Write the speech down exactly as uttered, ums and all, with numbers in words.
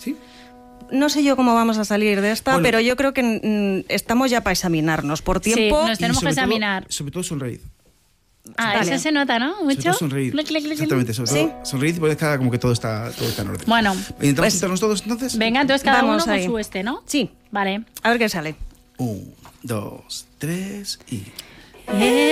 ¿Sí? No sé yo cómo vamos a salir de esta, Bueno. pero yo creo que mm, estamos ya para examinarnos por tiempo. Sí, nos tenemos que sobre todo- examinar. sobre todo sonreír. Ah, Vale. eso se nota, ¿no? Sobre Mucho. todo sonreír. Clic, clic, clic, clic. Exactamente, sobre Sí. todo sonreír y poder cada como que todo está, todo está en orden. Bueno, ¿Intentamos pues- sentarnos todos entonces? venga, entonces cada Vamos uno ahí. con su este, ¿no? Sí, Vale. a ver qué sale. Un, dos, tres y... Eh,